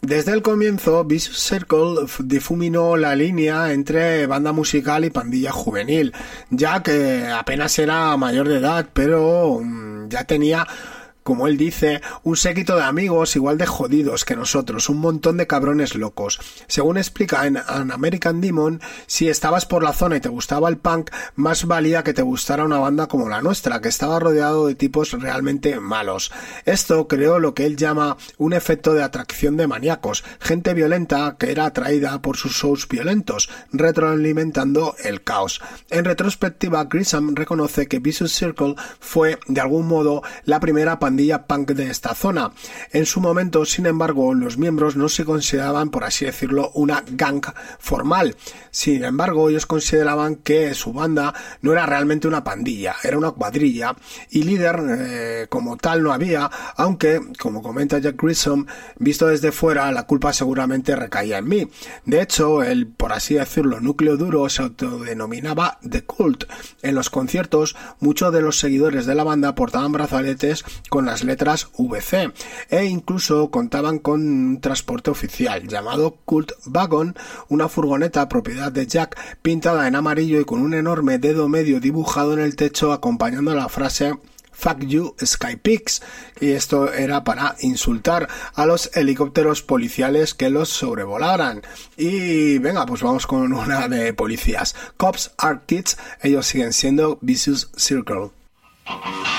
Desde el comienzo, Vicious Circle difuminó la línea entre banda musical y pandilla juvenil, ya que apenas era mayor de edad, pero ya tenía, como él dice, un séquito de amigos igual de jodidos que nosotros, un montón de cabrones locos. Según explica en An American Demon, si estabas por la zona y te gustaba el punk, más valía que te gustara una banda como la nuestra, que estaba rodeado de tipos realmente malos. Esto creó lo que él llama un efecto de atracción de maníacos, gente violenta que era atraída por sus shows violentos, retroalimentando el caos. En retrospectiva, Grissom reconoce que Vicious Circle fue, de algún modo, la primera pandilla punk de esta zona. En su momento, sin embargo, los miembros no se consideraban, por así decirlo, una gang formal. Sin embargo, ellos consideraban que su banda no era realmente una pandilla, era una cuadrilla, y líder como tal no había, aunque, como comenta Jack Grissom, visto desde fuera, la culpa seguramente recaía en mí. De hecho, el, por así decirlo, núcleo duro se autodenominaba The Cult. En los conciertos, muchos de los seguidores de la banda portaban brazaletes con las letras VC e incluso contaban con un transporte oficial llamado Cult Wagon, una furgoneta propiedad de Jack pintada en amarillo y con un enorme dedo medio dibujado en el techo acompañando la frase "Fuck you, Sky Pigs", y esto era para insultar a los helicópteros policiales que los sobrevolaran. Y venga, pues vamos con una de policías. Cops are kids, ellos siguen siendo Vicious Circle.